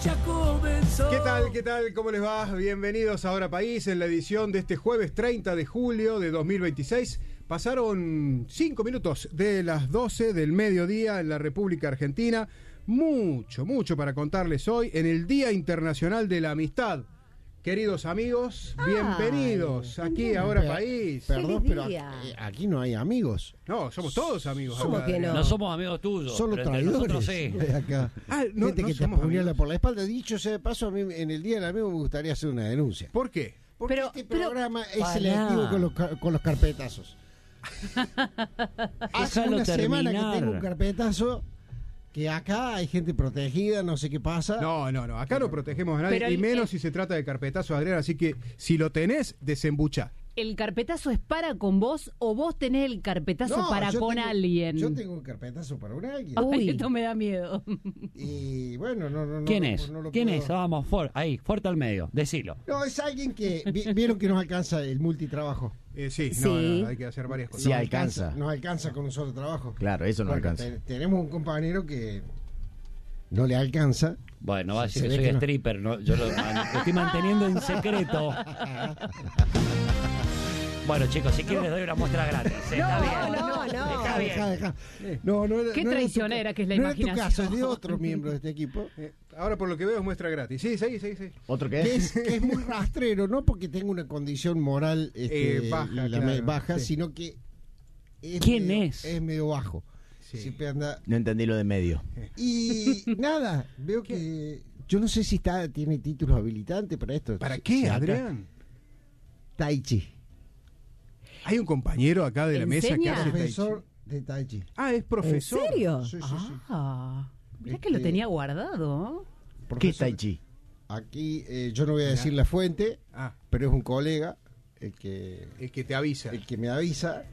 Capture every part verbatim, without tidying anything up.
Ya comenzó. ¿Qué tal? ¿Qué tal? ¿Cómo les va? Bienvenidos a Ahora País en la edición de este jueves treinta de julio de dos mil veintiséis. Pasaron cinco minutos de las doce del mediodía en la República Argentina. Mucho, mucho para contarles hoy en el Día Internacional de la Amistad. Queridos amigos, Ay, bienvenidos aquí a Ahora Per- País. Perdón, pero aquí, día. aquí no hay amigos. No, somos todos amigos. ¿Cómo acá. que no? No somos amigos tuyos. Solo pero entre traidores. nosotros sí. hay acá. Ah, no, Gente no que te somos apuñala amigos. por la espalda. Dicho sea de paso, a mí en el Día del Amigo me gustaría hacer una denuncia. ¿Por qué? Porque Pero- este pero- programa es Pará. selectivo con los, ca- con los carpetazos. Hace Déjalo una semana terminar. que tengo un carpetazo que acá hay gente protegida, no sé qué pasa. No, no, no. Acá no protegemos a nadie, Pero y el- menos el- si se trata de carpetazo, Adrián. Así que si lo tenés, desembuchá. ¿El carpetazo es para con vos o vos tenés el carpetazo No, para yo con tengo- alguien? Yo tengo un carpetazo para un alguien. Ay, Uy. esto me da miedo. Y bueno, no, no, no. ¿Quién no- es? no lo ¿Quién puedo- es? Vamos, for- ahí, fuerte al medio, decilo. No, es alguien que. vi- Vieron que nos alcanza el multitrabajo. Eh, sí, Sí. No, no, hay que hacer varias cosas. Sí, Nos alcanza. Nos alcanza con un solo trabajo. Claro, eso no Bueno, alcanza. te- tenemos un compañero que no le alcanza. Bueno, va a Se decir que ve soy que no. stripper, ¿no? Yo lo, lo estoy manteniendo en secreto. Bueno, chicos, si quieren les doy una muestra gratis. ¿eh? Está bien. no, no. Está bien. Deja, deja. No, no era- Qué no era tu traicionera ca- que es la no era tu imaginación. caso, es de otro miembro de este equipo. Eh, ahora por lo que veo es muestra gratis. Sí, sí, sí, sí. ¿Otro qué Que es? es, que es muy rastrero, no porque tenga una condición moral este, Eh, baja, la claro, me- baja, sí. sino que es ¿Quién medio- es? Es medio bajo. Sí. Siempre anda. No entendí lo de medio. Y nada, veo que yo no sé si está tiene títulos habilitantes para esto. ¿Para Se- qué, se- Adrián? Tai Chi. Hay un compañero acá de la mesa que ¿Enseña? hace tai chi. Profesor de Tai Chi. Ah, es profesor. ¿En serio? Sí, sí, sí. Ah, mirá que lo Este- tenía guardado. ¿Qué es Profesor- Tai Chi? Aquí eh, yo no voy a decir la fuente, Ah, pero es un colega el que el que te avisa. el que me avisa.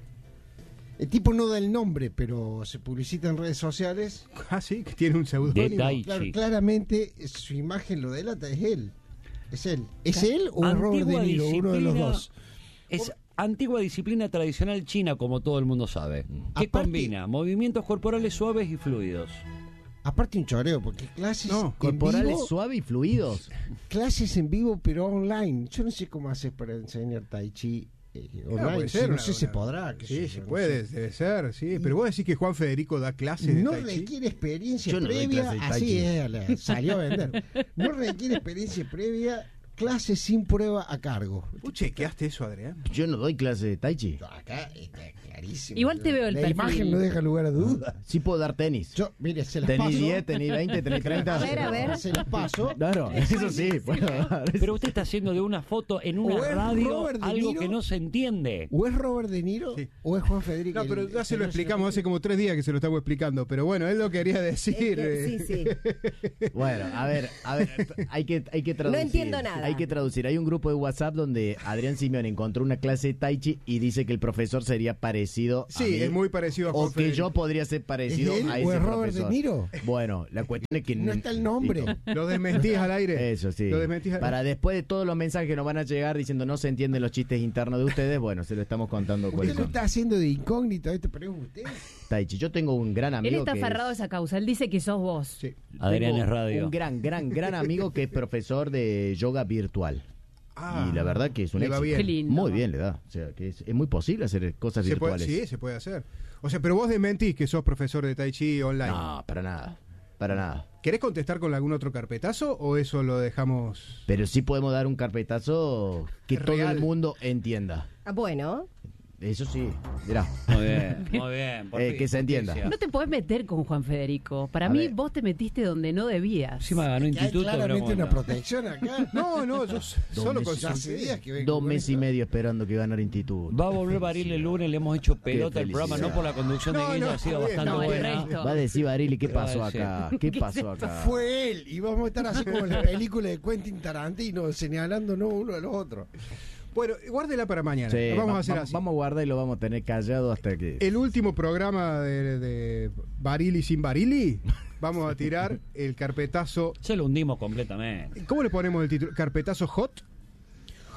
El tipo no da el nombre, pero se publicita en redes sociales. Ah, sí, que tiene un seudónimo. De Tai Claro, Chi. claramente eh, su imagen lo delata, es él. Es él. ¿Es él o es Robert De Antigua Niro? Uno de los disciplina- dos. Es antigua disciplina tradicional china, como todo el mundo sabe. Que Aparte- combina movimientos corporales suaves y fluidos. Aparte un choreo, porque clases No, en Corporales vivo, suaves y fluidos. clases en vivo, pero online. Yo no sé cómo haces para enseñar Tai Chi eh, Ah, online. puede Sí, ser no una- sé si una- podrá. qué sé Sí, yo, sí no puede, sé. debe ser, sí. Pero vos decís que Juan Federico da clases de No tai chi. requiere experiencia Yo no doy previa, clase de Tai así Chi. es, la- salió a vender. No requiere experiencia previa, clases sin prueba a cargo. ¿Vos chequeaste eso, Adrián? Yo no doy clase de Tai Chi. Acá está clarísimo. Igual te veo el La perfil. imagen no deja lugar a duda. Sí puedo dar tenis. Yo, mire, se las Tenís paso. diez, tenís veinte, tenís treinta. A ver, a ver. Se las paso. Claro, eso sí, puedo dar. Pero usted está haciendo de una foto en una O es radio Robert De algo Niro. que no se entiende. O es Robert De Niro Sí. o es Juan Federico. No, pero El- ya se lo el- explicamos hace como tres días que se lo estamos explicando. Pero bueno, él lo quería decir. Es eh. Sí, sí. Bueno, a ver, a ver, hay que, hay que traducir. No entiendo nada. Hay que traducir. Hay un grupo de WhatsApp donde Adrián Simeón encontró una clase de Tai Chi y dice que el profesor sería parecido a Sí, mí, es muy parecido a Juan o que Federico. yo podría ser ¿Es parecido él a o ese es Robert profesor. De Niro? Bueno, la cuestión es que No está el nombre. Lo desmentís al aire. Eso sí. Lo desmentís al Para después de todos los mensajes que nos van a llegar diciendo no se entienden los chistes internos de ustedes, bueno, se lo estamos contando Usted cuáles lo son. está haciendo de incógnito esto, pero es usted. Tai Chi, yo tengo un gran amigo Él está que aferrado a es- esa causa. Él dice que sos vos. Sí. Adrián tengo es radio. Un gran, gran, gran amigo que es profesor de yoga virtual. Ah, y la verdad que es un le va éxito. bien. Qué lindo. Muy bien le da. O sea, que es, es muy posible hacer cosas Se puede, virtuales. sí, se puede hacer. O sea, pero vos desmentís que sos profesor de Tai Chi online. No, para nada. Para nada. ¿Querés contestar con algún otro carpetazo o eso lo dejamos? Pero sí podemos dar un carpetazo que Es todo real. el mundo entienda. Ah, Bueno. Eso sí. Mirá. Muy bien, muy bien. por Eh, fin, que se entienda. justicia. No te podés meter con Juan Federico. Para A mí ver. vos te metiste donde no debías. Encima ganó Que hay instituto. pero claramente bueno. una protección acá. No, no, yo s- solo con Ya hace días que vengo Dos con meses y esto. medio esperando que ganara instituto. Va a volver Baril el lunes, le hemos hecho pelota al felicidad. programa, no por la conducción de No, Guilla, no, ha sido está bien. bastante No, el buena. resto. Va a decir Barili, ¿qué ¿Qué va a pasó decir? acá? ¿Qué ¿Qué pasó es acá? Fue él, y vamos a estar así como en la película de Quentin Tarantino, señalándonos uno a los otros. Bueno, guárdela para mañana. Sí, Lo vamos va- a hacer va- así. Vamos a guardar y lo vamos a tener callado hasta que... El último programa de, de Barili sin Barili, vamos a tirar el carpetazo. Se lo hundimos completamente. ¿Cómo le ponemos el título? ¿Carpetazo hot?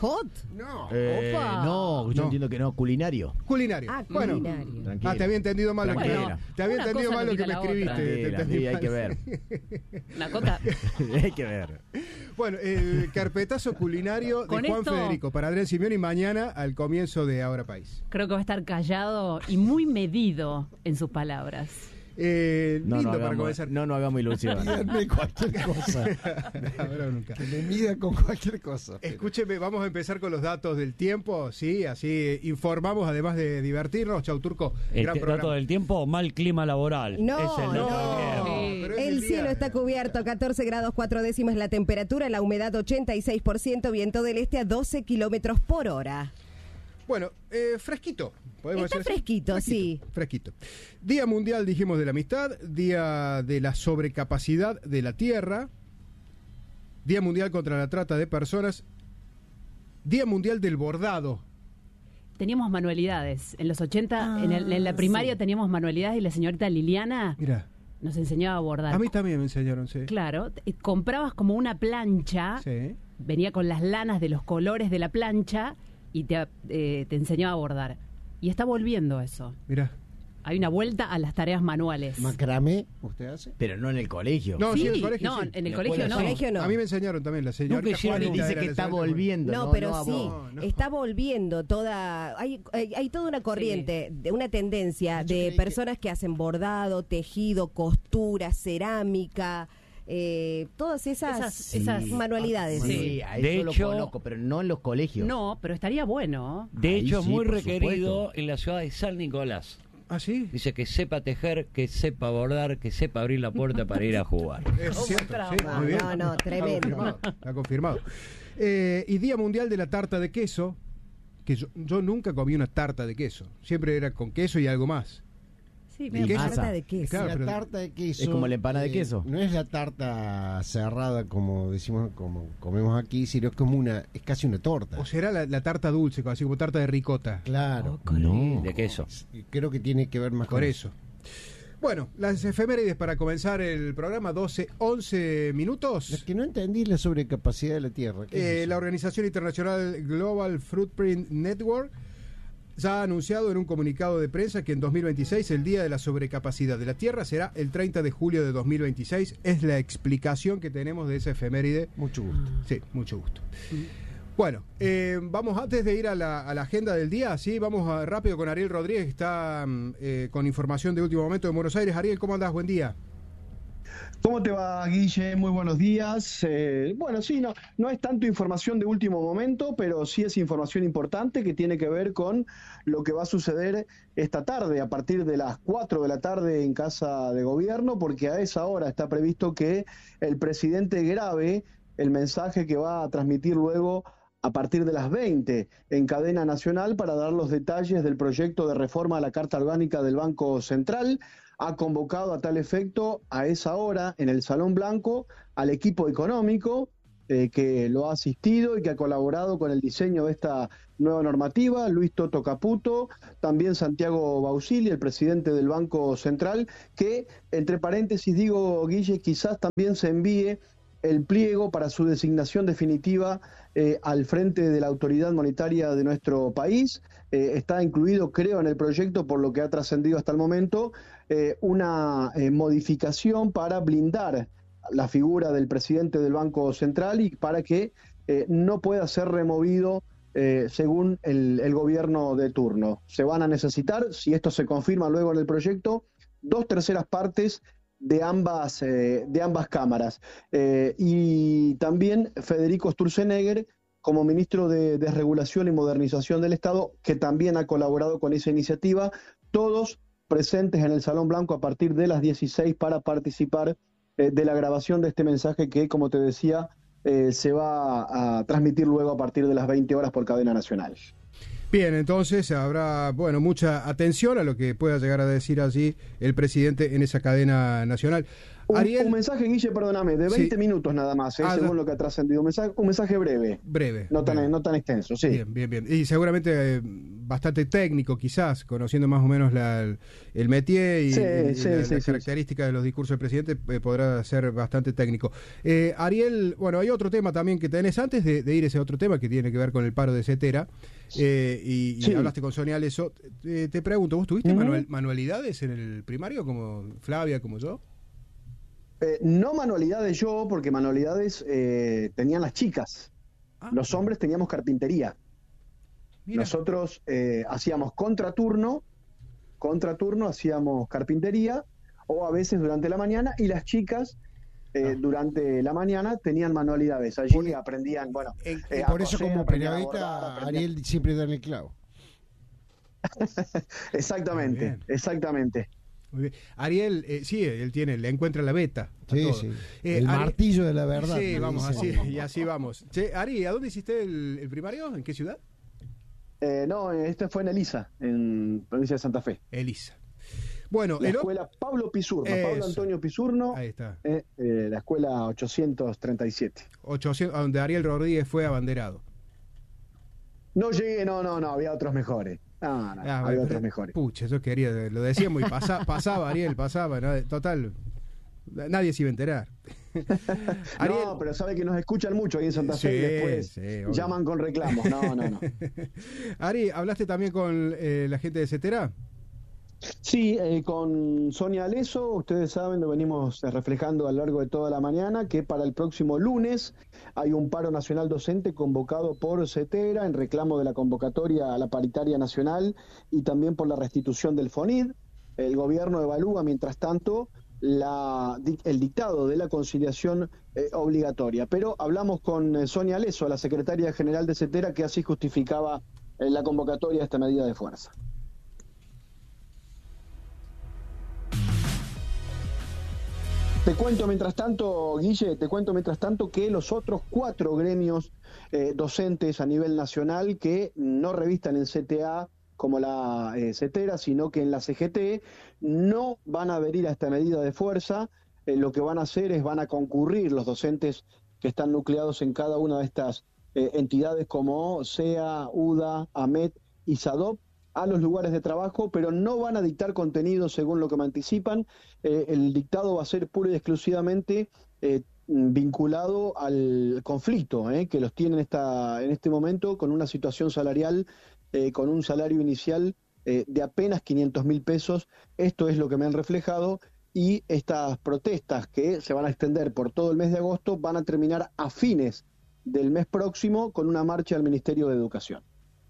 hot? No. Eh, Opa. no, yo No. entiendo que no, culinario. Culinario. Ah, Bueno. culinario. Tranquilo. Ah, te había entendido mal lo que, Tranquila. te había Una entendido cosa mal no lo que quita me la escribiste. otra. te Tranquila, entendí sí, hay mal. que ver. Una cota. Hay que ver. Bueno, el carpetazo culinario de Con Juan esto- Federico para Adrián Simeone y mañana al comienzo de Ahora País. Creo que va a estar callado y muy medido en sus palabras. Eh, No, lindo no para hagamos, comenzar. no, no hagamos ilusiones. Díganme cualquier cosa. Ahora o nunca. Que me mida con cualquier cosa. Escúcheme, vamos a empezar con los datos del tiempo, sí, así eh, informamos, además de divertirnos. Chau, Turco, El gran te- programa. dato del tiempo, mal clima laboral. No, es el dato no. del tiempo. Sí. pero es El día cielo de- está cubierto, catorce grados cuatro décimas la temperatura, la humedad ochenta y seis por ciento, viento del este a doce kilómetros por hora. Bueno, eh, fresquito. ¿podemos Está decir así? fresquito, sí. Fresquito. Día Mundial, dijimos, de la Amistad, Día de la Sobrecapacidad de la Tierra, Día Mundial contra la Trata de Personas, Día Mundial del Bordado. Teníamos manualidades. En los ochenta, Ah, en, el- en la primaria sí. teníamos manualidades y la señorita Liliana Mira, nos enseñaba a bordar. a mí también me enseñaron, sí. Claro, t- comprabas como una plancha, Sí. venía con las lanas de los colores de la plancha y te, eh, te enseñaba a bordar. Y está volviendo eso. Mira. Hay una vuelta a las tareas manuales. Macramé, ¿usted hace? Pero no en el colegio. No, sí, Sí, en el colegio no, sí. en el La colegio escuela no. En el colegio no. A mí me enseñaron también la señorita Nunca hicieron Juanita Dice era que la está señorita. volviendo. No, No, pero no, sí, no, no. está volviendo toda, hay, hay, hay toda una corriente, de una tendencia Yo de creí personas que... hacen bordado, tejido, costura, cerámica, eh, todas esas, Esas- esas- manualidades. Sí. Sí, a De eso hecho- lo conozco, pero no en los colegios. No, pero estaría bueno. De Ahí hecho, es sí, muy por requerido supuesto. en la ciudad de San Nicolás. ¿Ah, sí? Dice que sepa tejer, que sepa bordar, que sepa abrir la puerta para ir a jugar. Es cierto, sí, trama. muy bien. No, no, tremendo. Está confirmado. Está confirmado. Eh, y Día Mundial de la Tarta de Queso, que yo, yo nunca comí una tarta de queso. Siempre era con queso y algo más. Sí, ¿Y me qué? Tarta Masa. de queso. Claro, la pero- tarta de queso. Es como la empanada de queso. No es la tarta cerrada como decimos, como comemos aquí, sino es como una, es casi una torta. O será la, la tarta dulce, así como tarta de ricota. Claro. No. De queso. Creo que tiene que ver más Por con eso. Bueno, las efemérides para comenzar el programa, doce, once Lo minutos. que no entendí es la sobrecapacidad de la Tierra. ¿Qué es Eh, eso? la Organización Internacional Global Footprint Network ya ha anunciado en un comunicado de prensa que en dos mil veintiséis el Día de la Sobrecapacidad de la Tierra será el treinta de julio de dos mil veintiséis. Es la explicación que tenemos de esa efeméride. Mucho gusto. Sí, mucho gusto. Bueno, eh, vamos antes de ir a la, a la agenda del día, sí, vamos a- rápido con Ariel Rodríguez, que está mm, eh, con información de último momento de Buenos Aires. Ariel, ¿cómo andás? Buen día. ¿Cómo te va, Guille? Muy buenos días. Eh, bueno, sí, no, no es tanto información de último momento, pero sí es información importante que tiene que ver con lo que va a suceder esta tarde, a partir de las cuatro de la tarde en Casa de Gobierno, porque a esa hora está previsto que el presidente grabe el mensaje que va a transmitir luego a partir de las veinte en cadena nacional para dar los detalles del proyecto de reforma a la Carta Orgánica del Banco Central. Ha convocado a tal efecto a esa hora en el Salón Blanco al equipo económico eh, que lo ha asistido y que ha colaborado con el diseño de esta nueva normativa, Luis Toto Caputo, también Santiago Bausili, el presidente del Banco Central, que, entre paréntesis digo, Guille, quizás también se envíe el pliego para su designación definitiva eh, al frente de la autoridad monetaria de nuestro país. Eh, está incluido, creo, en el proyecto, por lo que ha trascendido hasta el momento, eh, una eh, modificación para blindar la figura del presidente del Banco Central y para que eh, no pueda ser removido eh, según el, el gobierno de turno. Se van a necesitar, si esto se confirma luego en el proyecto, dos terceras partes de ambas, eh, de ambas cámaras. Eh, y también Federico Sturzenegger, como ministro de Desregulación y Modernización del Estado, que también ha colaborado con esa iniciativa, todos presentes en el Salón Blanco a partir de las dieciséis para participar eh, de la grabación de este mensaje que, como te decía, eh, se va a transmitir luego a partir de las veinte horas por cadena nacional. Bien, entonces habrá, bueno, mucha atención a lo que pueda llegar a decir allí el presidente en esa cadena nacional. Un, Ariel, un mensaje, Guille, perdóname, de veinte sí. minutos nada más, ¿eh? Ah, según ya. lo que ha trascendido. Un mensaje, un mensaje breve. Breve. No tan, breve. no tan extenso, sí. Bien, bien, bien. Y seguramente eh, bastante técnico, quizás, conociendo más o menos la, el, el métier y, Sí, y sí, la, sí, las sí. características de los discursos del presidente, eh, podrá ser bastante técnico. Eh, Ariel, bueno, hay otro tema también que tenés, antes de, de ir a ese otro tema que tiene que ver con el paro de Cetera, eh, y, y Sí. hablaste con Sonia Aleso. Eh, te pregunto, ¿vos tuviste Ujú. manual- manualidades en el primario, como Flavia, como yo? Eh, no manualidades yo, porque manualidades eh, tenían las chicas. Ah, Los hombres teníamos carpintería. mira. Nosotros eh, hacíamos contraturno, contraturno, hacíamos carpintería, o a veces durante la mañana, y las chicas eh, Ah. durante la mañana tenían manualidades. Allí Por- aprendían, bueno, En- eh, Y a por eso, coser, como aprendían a periodista, bordar, aprendían- Ariel siempre da en el clavo. Exactamente, Muy bien. exactamente. Muy bien. Ariel, eh, sí, él tiene, le encuentra la beta. a Sí, todo. sí. Eh, el Ari- martillo de la verdad. Sí, me vamos dicen. así, y así vamos. Che, Ari, ¿a dónde hiciste el, el primario? ¿En qué ciudad? Eh, no, este fue en Elisa, en provincia de Santa Fe. Elisa. Bueno, La el o- escuela Pablo Pisurno, Pablo Eso. Antonio Pisurno, ahí está. eh, eh, la escuela ochocientos treinta y siete. ochocientos, a donde Ariel Rodríguez fue abanderado. No llegué, no, no, no, había otros mejores. No, no, Ah, había bueno, otros mejores. Pucha, yo quería, lo decíamos y pasa- pasaba Ariel, pasaba, ¿no? Total, nadie se iba a enterar. Ariel, No, pero sabe que nos escuchan mucho ahí en Santa Fe Sí, y después sí, obvio. llaman con reclamos. No, no, no. Ari, ¿hablaste también con eh, la gente de Cetera? Sí, eh, con Sonia Aleso, ustedes saben, lo venimos eh, reflejando a lo largo de toda la mañana, que para el próximo lunes hay un paro nacional docente convocado por Cetera en reclamo de la convocatoria a la paritaria nacional y también por la restitución del FONID. El gobierno evalúa, mientras tanto, la, el dictado de la conciliación eh, obligatoria. Pero hablamos con eh, Sonia Aleso, la secretaria general de Cetera, que así justificaba eh, la convocatoria a esta medida de fuerza. Te cuento mientras tanto, Guille, te cuento mientras tanto que los otros cuatro gremios eh, docentes a nivel nacional que no revistan en C T A como la eh, Cetera, sino que en la C G T, no van a adherir a esta medida de fuerza. Eh, lo que van a hacer es van a concurrir los docentes que están nucleados en cada una de estas eh, entidades como C E A, U D A, AMET y SADOP, a los lugares de trabajo, pero no van a dictar contenido según lo que me anticipan. Eh, el dictado va a ser pura y exclusivamente eh, vinculado al conflicto eh, que los tiene en, esta, en este momento con una situación salarial, eh, con un salario inicial eh, de apenas quinientos mil pesos. Esto es lo que me han reflejado, y estas protestas que se van a extender por todo el mes de agosto van a terminar a fines del mes próximo con una marcha al Ministerio de Educación.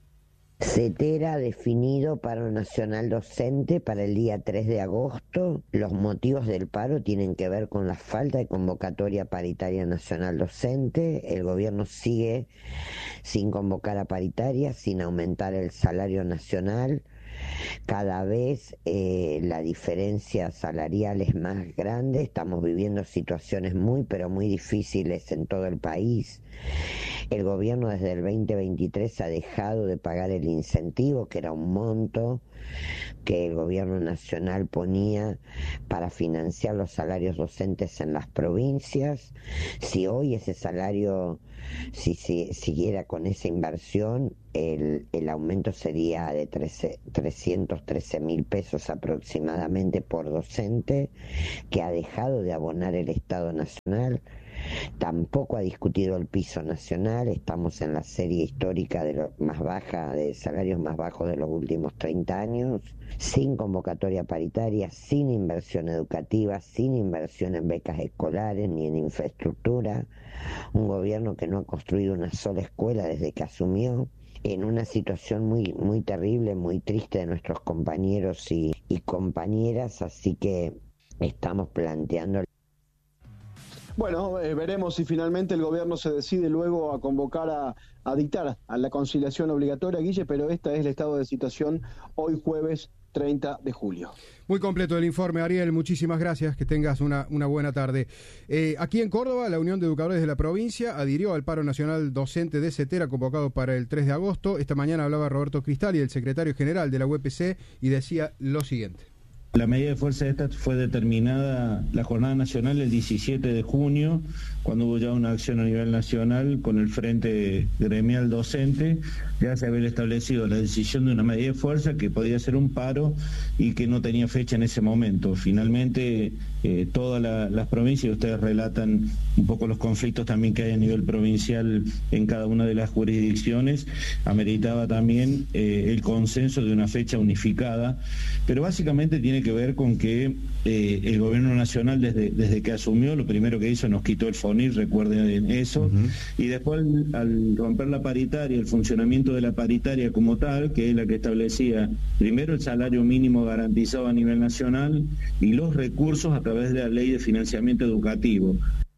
Cetera ha definido paro nacional docente para el día tres de agosto. Los motivos del paro tienen que ver con la falta de convocatoria paritaria nacional docente. El gobierno sigue sin convocar a paritaria, sin aumentar el salario nacional. Cada vez eh, la diferencia salarial es más grande. Estamos viviendo situaciones muy, pero muy difíciles en todo el país. El gobierno desde el veinte veintitrés ha dejado de pagar el incentivo, que era un monto que el gobierno nacional ponía para financiar los salarios docentes en las provincias. Si hoy ese salario, si, si siguiera con esa inversión, el, el aumento sería de trece, trescientos trece mil pesos aproximadamente por docente, que ha dejado de abonar el Estado Nacional. Tampoco ha discutido el piso nacional. Estamos en la serie histórica de lo más baja, de salarios más bajos de los últimos treinta años, sin convocatoria paritaria, sin inversión educativa, sin inversión en becas escolares ni en infraestructura. Un gobierno que no ha construido una sola escuela desde que asumió, en una situación muy, muy terrible, muy triste de nuestros compañeros y, y compañeras. Así que estamos planteando. Bueno, eh, veremos si finalmente el gobierno se decide luego a convocar a, a dictar a la conciliación obligatoria, Guille, pero este es el estado de situación hoy jueves treinta de julio. Muy completo el informe, Ariel, muchísimas gracias, que tengas una, una buena tarde. Eh, aquí en Córdoba, la Unión de Educadores de la provincia adhirió al paro nacional docente de Cetera convocado para el tres de agosto. Esta mañana hablaba Roberto Cristali, el secretario general de la U E P C, y decía lo siguiente. La medida de fuerza esta fue determinada la jornada nacional el diecisiete de junio, cuando hubo ya una acción a nivel nacional con el Frente Gremial Docente. Ya se había establecido la decisión de una medida de fuerza que podía ser un paro y que no tenía fecha en ese momento. Finalmente, eh, todas la, las provincias, ustedes relatan un poco los conflictos también que hay a nivel provincial en cada una de las jurisdicciones, ameritaba también eh, el consenso de una fecha unificada, pero básicamente tiene que ver con que eh, el gobierno nacional desde, desde que asumió, lo primero que hizo nos quitó el FONIR, recuerden eso, uh-huh. y después al, al romper la paritaria, el funcionamiento de la paritaria como tal, que es la que establecía primero el salario mínimo garantizado a nivel nacional y los recursos a través de la ley de financiamiento educativo.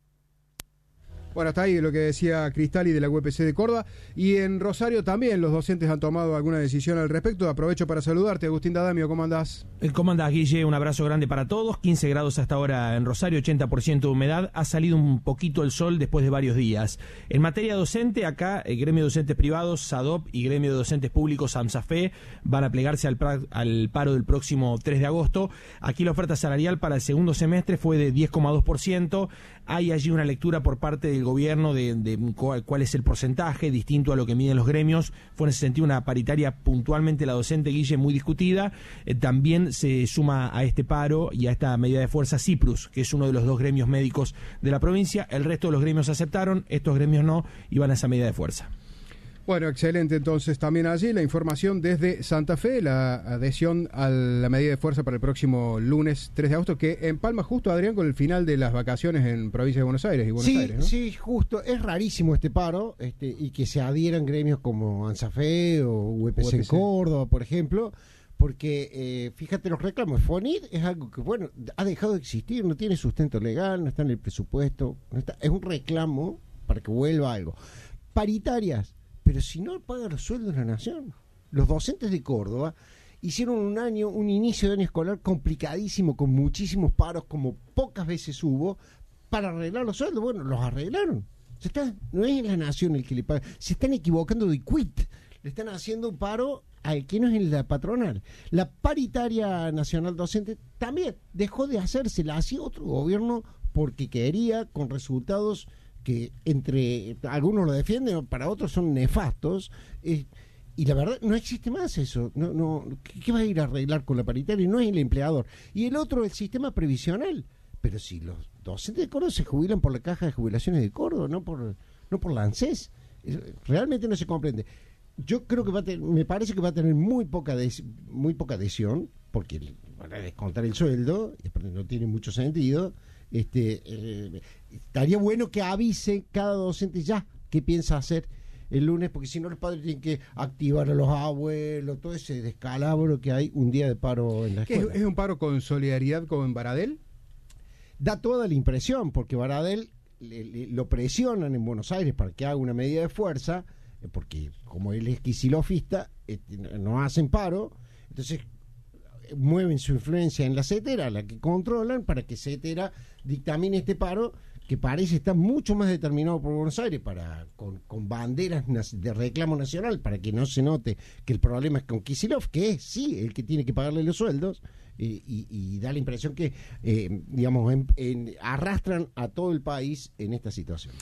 Bueno, hasta ahí lo que decía Cristali de la U P C de Córdoba. Y en Rosario también los docentes han tomado alguna decisión al respecto. Aprovecho para saludarte. Agustín D'Adamio, ¿cómo andás? ¿Cómo andás, Guille? Un abrazo grande para todos. quince grados hasta ahora en Rosario, ochenta por ciento de humedad. Ha salido un poquito el sol después de varios días. En materia docente, acá el gremio de docentes privados, SADOP, y gremio de docentes públicos, AMSAFE, van a plegarse al, pra- al paro del próximo tres de agosto. Aquí la oferta salarial para el segundo semestre fue de diez coma dos por ciento. Hay allí una lectura por parte del gobierno de, de cuál, cuál es el porcentaje, distinto a lo que miden los gremios. Fue en ese sentido una paritaria puntualmente la docente, Guille, muy discutida. Eh, también se suma a este paro y a esta medida de fuerza CIPRUS, que es uno de los dos gremios médicos de la provincia. El resto de los gremios aceptaron, estos gremios no, y van a esa medida de fuerza. Bueno, excelente. Entonces también allí la información desde Santa Fe, la adhesión a la medida de fuerza para el próximo lunes tres de agosto, que empalma justo, Adrián, con el final de las vacaciones en provincia de Buenos Aires y Buenos sí, Aires, ¿no? Sí, justo. Es rarísimo este paro, este, y que se adhieran gremios como ANSAFE o U P C en Córdoba, por ejemplo, porque eh, fíjate los reclamos. FONIR es algo que, bueno, ha dejado de existir, no tiene sustento legal, no está en el presupuesto, no está, es un reclamo para que vuelva algo. Paritarias. Pero si no pagan los sueldos de la nación. Los docentes de Córdoba hicieron un año, un inicio de año escolar complicadísimo, con muchísimos paros, como pocas veces hubo, para arreglar los sueldos. Bueno, los arreglaron. Se está, no es la nación el que le paga. Se están equivocando de quit. Le están haciendo un paro al que no es en la patronal. La paritaria nacional docente también dejó de hacerse. La hacía otro gobierno porque quería, con resultados que entre algunos lo defienden, para otros son nefastos, eh, y la verdad no existe más eso. No, no, ¿qué, qué va a ir a arreglar con la paritaria? No es el empleador. Y el otro, el sistema previsional. Pero si los docentes de Córdoba se jubilan por la caja de jubilaciones de Córdoba, no por no por la ANSES, realmente no se comprende. Yo creo que va a tener, me parece que va a tener muy poca des, muy poca adhesión, porque van a descontar el sueldo, y no tiene mucho sentido. Este, eh, estaría bueno que avise cada docente ya qué piensa hacer el lunes, porque si no los padres tienen que activar a los abuelos, todo ese descalabro que hay un día de paro en la escuela. ¿Es, es un paro con solidaridad con Baradel? Da toda la impresión, porque Baradel le, le, lo presionan en Buenos Aires para que haga una medida de fuerza, eh, porque como él es quisilofista, eh, no hacen paro, entonces mueven su influencia en la CETERA, la que controlan, para que CETERA dictamine este paro, que parece estar mucho más determinado por Buenos Aires, para con, con banderas de reclamo nacional, para que no se note que el problema es con Kicillof, que es sí el que tiene que pagarle los sueldos, eh, y, y da la impresión que eh, digamos en, en, arrastran a todo el país en esta situación.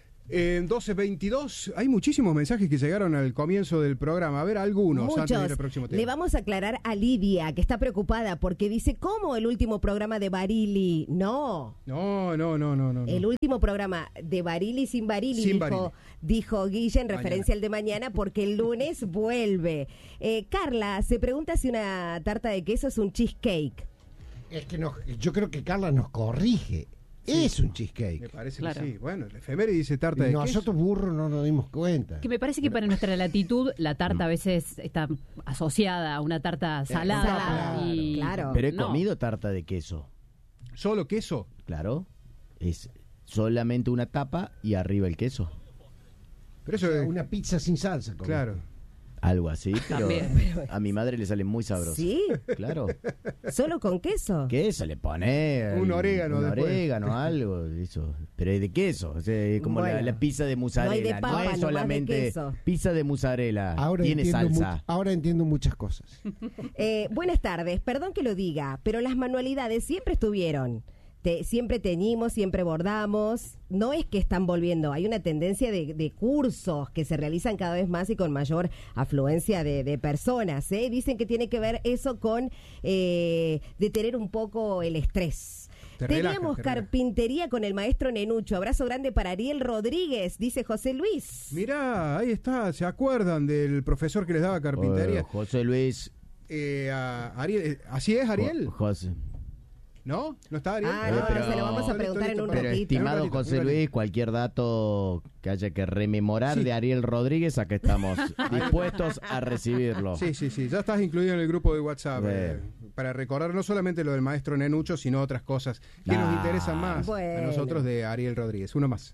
En doce veintidós hay muchísimos mensajes que llegaron al comienzo del programa. A ver, algunos Muchos. antes de ir al próximo tema. Le vamos a aclarar a Lidia, que está preocupada porque dice, ¿cómo el último programa de Barili? No. No, no, no, no, no. El último programa de Barili sin Barili, sin dijo, Barili. dijo Guille en referencia mañana. al de mañana, porque el lunes vuelve. Eh, Carla se pregunta si una tarta de queso es un cheesecake. Es que nos, yo creo que Carla nos corrige. Sí, es un cheesecake. Me parece claro. que sí. Bueno, el efeméride dice tarta de queso. Nosotros burros no nos dimos cuenta. Que me parece que para nuestra latitud la tarta a veces está asociada a una tarta salada. Salada, y... claro. Pero he No. comido tarta de queso. ¿Solo queso? Claro. Es solamente una tapa y arriba el queso. Pero eso O sea, es... una pizza sin salsa. como. Claro. Algo así, pero También, pero- a mi madre le sale muy sabroso. ¿Sí? Claro. ¿Solo con queso? Queso le pone. Un orégano Un después. orégano, algo. Eso. Pero ¿de queso? O sea, como Bueno. la, la pizza de No hay mozzarella. de No, papa, nomás es de solamente queso. pizza de mozzarella. Ahora Tiene entiendo, salsa. mu- ahora entiendo muchas cosas. Eh, buenas tardes, perdón que lo diga, pero las manualidades siempre estuvieron. Te- siempre teñimos, siempre bordamos. No es que están volviendo, hay una tendencia de, de cursos que se realizan cada vez más y con mayor afluencia de, de personas. ¿eh? Dicen que tiene que ver eso con eh, detener un poco el estrés. Te Teníamos relaja, te relaja. carpintería con el maestro Nenucho. Abrazo grande para Ariel Rodríguez, dice José Luis. Mirá, ahí está, ¿se acuerdan del profesor que les daba carpintería? Oh, José Luis. Eh, a Ariel, eh, ¿así es Ariel? Jo- José. ¿No? ¿No está Ariel? Ah, no, pero- se lo vamos a listo, preguntar en listo, un perfecto. Pero ratito. estimado Un ratito, José un ratito. Luis, cualquier dato que haya que rememorar Sí. de Ariel Rodríguez, acá estamos dispuestos a recibirlo. Sí, sí, sí, ya estás incluido en el grupo de WhatsApp eh, Bien. para recordar no solamente lo del maestro Nenucho, sino otras cosas que nos Ah, interesan más bueno. a nosotros de Ariel Rodríguez. Uno más.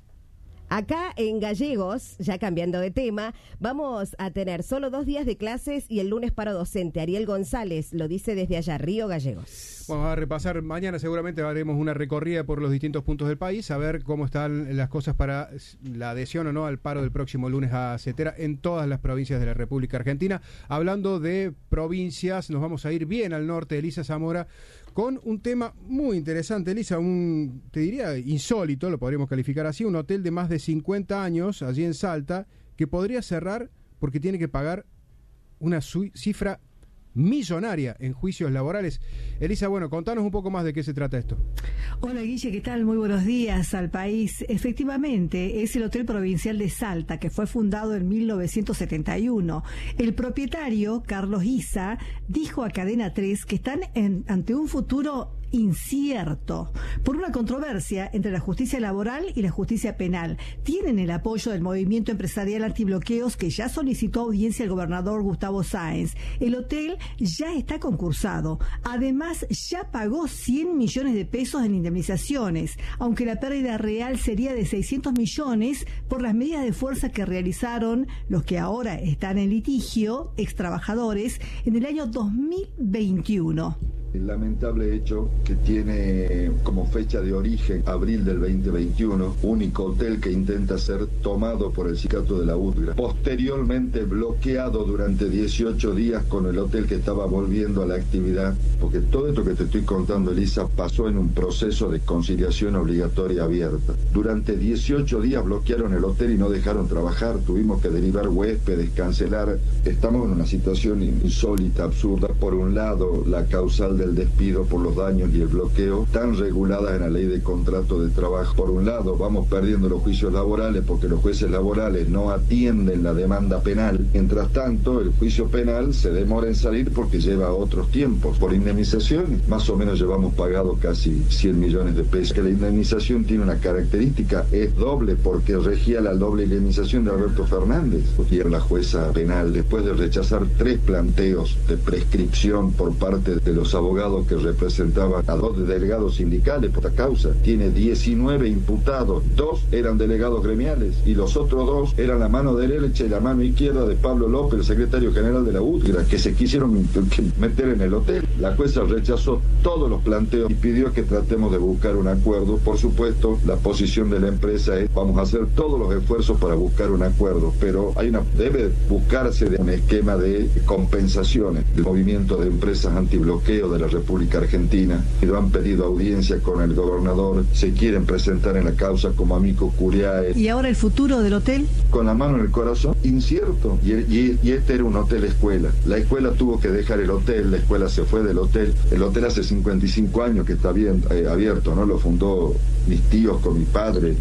Acá en Gallegos, ya cambiando de tema, vamos a tener solo dos días de clases y el lunes paro docente. Ariel González lo dice desde allá, Río Gallegos. Vamos a repasar mañana, seguramente haremos una recorrida por los distintos puntos del país, a ver cómo están las cosas para la adhesión o no al paro del próximo lunes a CETERA en todas las provincias de la República Argentina. Hablando de provincias, nos vamos a ir bien al norte, Elisa Zamora, con un tema muy interesante, Elisa, un, te diría, insólito, lo podríamos calificar así, un hotel de más de cincuenta años allí en Salta, que podría cerrar porque tiene que pagar una su- cifra millonaria en juicios laborales. Elisa, bueno, contanos un poco más de qué se trata esto. Hola Guille, ¿qué tal? Muy buenos días al país. Efectivamente, es el Hotel Provincial de Salta, que fue fundado en mil novecientos setenta y uno. El propietario, Carlos Isa, dijo a Cadena tres que están en- ante un futuro incierto por una controversia entre la justicia laboral y la justicia penal. Tienen el apoyo del movimiento empresarial antibloqueos que ya solicitó audiencia al gobernador Gustavo Sáenz. El hotel ya está concursado. Además, ya pagó cien millones de pesos en indemnizaciones, aunque la pérdida real sería de seiscientos millones por las medidas de fuerza que realizaron los que ahora están en litigio, ex trabajadores, en el año dos mil veintiuno. El lamentable hecho que tiene como fecha de origen abril del veinte veintiuno, único hotel que intenta ser tomado por el sindicato de la U T G R A, posteriormente bloqueado durante dieciocho días con el hotel que estaba volviendo a la actividad, porque todo esto que te estoy contando, Elisa, pasó en un proceso de conciliación obligatoria abierta. Durante dieciocho días bloquearon el hotel y no dejaron trabajar, tuvimos que derivar huéspedes, cancelar. Estamos en una situación insólita, absurda. Por un lado, la causal de el despido por los daños y el bloqueo tan reguladas en la ley de contrato de trabajo. Por un lado, vamos perdiendo los juicios laborales porque los jueces laborales no atienden la demanda penal. Mientras tanto, el juicio penal se demora en salir porque lleva otros tiempos. Por indemnización, más o menos llevamos pagado casi cien millones de pesos. Que la indemnización tiene una característica, es doble porque regía la doble indemnización de Alberto Fernández. Y era la jueza penal, después de rechazar tres planteos de prescripción por parte de los abogados que representaban a dos delegados sindicales por esta causa, tiene diecinueve imputados, dos eran delegados gremiales y los otros dos eran la mano derecha y la mano izquierda de Pablo López, el secretario general de la U T G R A, que se quisieron meter en el hotel. La jueza rechazó todos los planteos y pidió que tratemos de buscar un acuerdo. Por supuesto, la posición de la empresa es: vamos a hacer todos los esfuerzos para buscar un acuerdo, pero hay una debe buscarse de un esquema de compensaciones. El movimiento de empresas antibloqueo de la República Argentina y lo han pedido audiencia con el gobernador, se quieren presentar en la causa como amicus curiae. ¿Y ahora el futuro del hotel? Con la mano en el corazón, incierto. Y, y, y este era un hotel escuela. La escuela tuvo que dejar el hotel, la escuela se fue del hotel. El hotel hace cincuenta y cinco años que está bien eh, abierto, ¿no? Lo fundó mis tíos con mi padre.